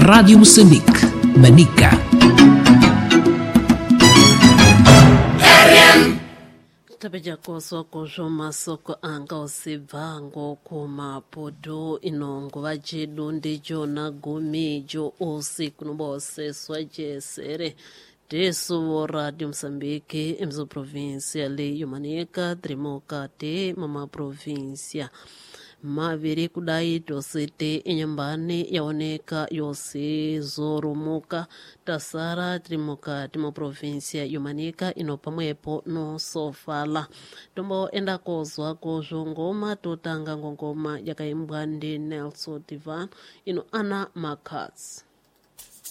Rádio Moçambique, Manica. Tabeja soko joma soko anga osivango kuma podo inongo vajedu ndijo na gumijo usiku nubose swajesere deso Radio Moçambique emzo província le Manica trimoka te mama província maviri kudai tosete inyambani yaoneka yose zorumuka tasara trimoka timo província yumanika ino pamwepo no sofala tombo enda kozwa kozho ngoma totanga ngoma yakaimbwa ndi Nelson Tivan ino ana makats